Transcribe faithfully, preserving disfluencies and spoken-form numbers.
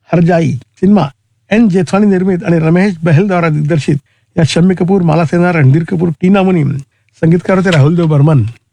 हरजाई cinema N जेथवानी निर्मित आणि रमेश बहेल द्वारा दिग्दर्शित या शम्मी कपूर, माला सेना, रणधीर कपूर, टीना मुनी, संगीतकार होते राहुल देव बर्मन.